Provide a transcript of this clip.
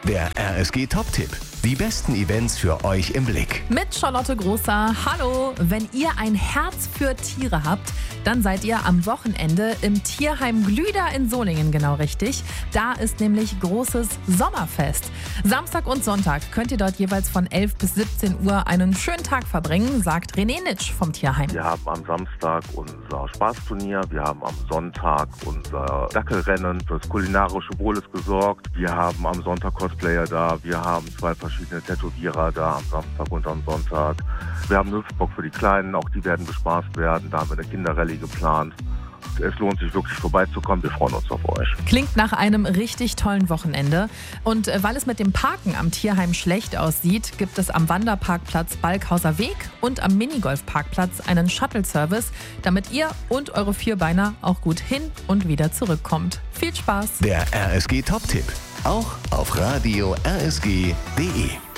Der RSG Top-Tipp. Die besten Events für euch im Blick. Mit Charlotte Großer. Hallo, wenn ihr ein Herz für Tiere habt, dann seid ihr am Wochenende im Tierheim Glüder in Solingen genau richtig. Da ist nämlich großes Sommerfest. Samstag und Sonntag könnt ihr dort jeweils von 11 bis 17 Uhr einen schönen Tag verbringen, sagt René Nitsch vom Tierheim. Wir haben am Samstag unser Spaßturnier, wir haben am Sonntag unser Dackelrennen, fürs kulinarische Wohl ist gesorgt. Wir haben am Sonntag Cosplayer da, wir haben 2 verschiedene Tätowierer da am Samstag und am Sonntag. Wir haben einen Hüpfbock für die Kleinen, auch die werden bespaßt werden, da haben wir eine Kinderrallye geplant. Es lohnt sich wirklich vorbeizukommen, wir freuen uns auf euch. Klingt nach einem richtig tollen Wochenende. Und weil es mit dem Parken am Tierheim schlecht aussieht, gibt es am Wanderparkplatz Balkhauser Weg und am Minigolfparkplatz einen Shuttle-Service, damit ihr und eure Vierbeiner auch gut hin und wieder zurückkommt. Viel Spaß! Der RSG Top-Tipp. Auch auf radio rsg.de.